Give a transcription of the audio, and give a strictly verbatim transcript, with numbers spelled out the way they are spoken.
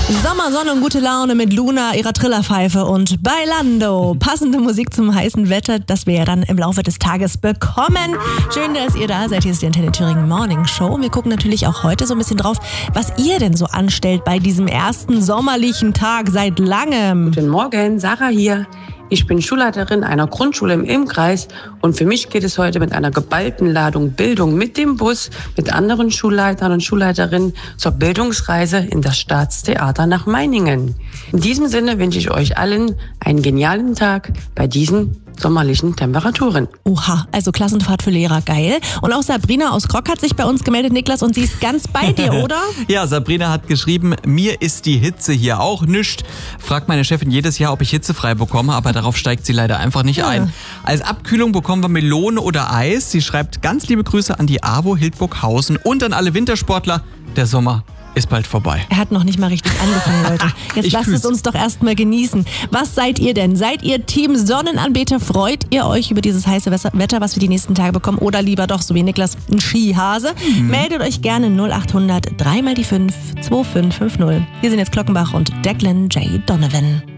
Sommer, Sonne und gute Laune mit Luna, ihrer Trillerpfeife und Bailando. Passende Musik zum heißen Wetter, das wir ja dann im Laufe des Tages bekommen. Schön, dass ihr da seid. Hier ist die Antenne Thüringen Morning Show. Wir gucken natürlich auch heute so ein bisschen drauf, was ihr denn so anstellt bei diesem ersten sommerlichen Tag seit langem. Guten Morgen, Sarah hier. Ich bin Schulleiterin einer Grundschule im Ilmkreis und für mich geht es heute mit einer geballten Ladung Bildung mit dem Bus mit anderen Schulleitern und Schulleiterinnen zur Bildungsreise in das Staatstheater nach Meiningen. In diesem Sinne wünsche ich euch allen einen genialen Tag bei diesen sommerlichen Temperaturen. Oha, also Klassenfahrt für Lehrer, geil. Und auch Sabrina aus Krock hat sich bei uns gemeldet, Niklas, und sie ist ganz bei dir, oder? Ja, Sabrina hat geschrieben, mir ist die Hitze hier auch nischt. Fragt meine Chefin jedes Jahr, ob ich hitzefrei bekomme, aber darauf steigt sie leider einfach nicht Ja. ein. Als Abkühlung bekommen wir Melone oder Eis. Sie schreibt ganz liebe Grüße an die AWO Hildburghausen und an alle Wintersportler. Der Sommer ist bald vorbei. Er hat noch nicht mal richtig angefangen, Leute. Jetzt Ich lasst fühl's. es uns doch erstmal genießen. Was seid ihr denn? Seid ihr Team Sonnenanbeter? Freut ihr euch über dieses heiße Wetter, was wir die nächsten Tage bekommen? Oder lieber doch, so wie Niklas, ein Skihase? Mhm. Meldet euch gerne null acht hundert drei mal die fünf zwei fünf fünf null. Hier sind jetzt Glockenbach und Declan J. Donovan.